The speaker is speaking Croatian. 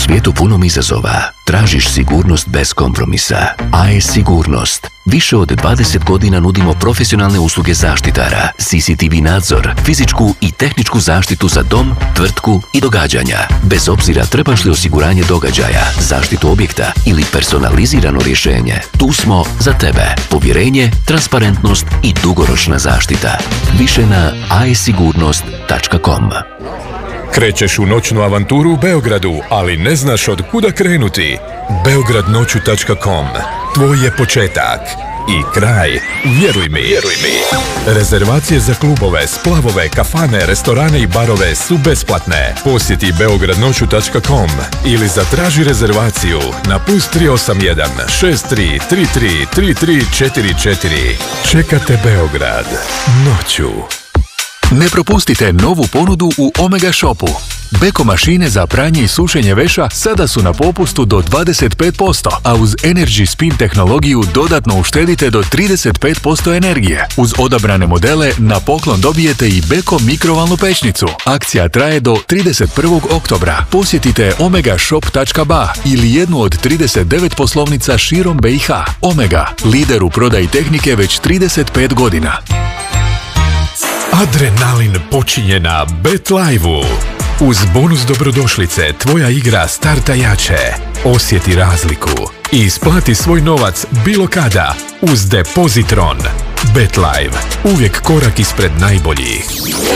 svijetu punom izazova, tražiš sigurnost bez kompromisa. AES Sigurnost. Više od 20 godina nudimo profesionalne usluge zaštitara, CCTV nadzor, fizičku i tehničku zaštitu za dom, tvrtku i događanja. Bez obzira trebaš li osiguranje događaja, zaštitu objekta ili personalizirano rješenje, tu smo za tebe. Povjerenje, transparentnost i dugoročna zaštita. Više na aesigurnost.com. Krećeš u noćnu avanturu u Beogradu, ali ne znaš od kuda krenuti. Beogradnoću.com. Tvoj je početak i kraj, vjeruj mi. Rezervacije za klubove, splavove, kafane, restorane i barove su besplatne. Posjeti beogradnoću.com ili zatraži rezervaciju na +381 63 33 33 44. Čekate Beograd noću. Ne propustite novu ponudu u Omega Shopu. Beko mašine za pranje i sušenje veša sada su na popustu do 25%, a uz Energy Spin tehnologiju dodatno uštedite do 35% energije. Uz odabrane modele na poklon dobijete i Beko mikrovalnu pećnicu. Akcija traje do 31. oktobra. Posjetite omegashop.ba ili jednu od 39 poslovnica širom BiH. Omega, lider u prodaji tehnike već 35 godina. Adrenalin počinje na BetLive-u. Uz bonus dobrodošlice tvoja igra starta jače. Osjeti razliku i isplati svoj novac bilo kada uz Depozitron. BetLive, uvijek korak ispred najboljih.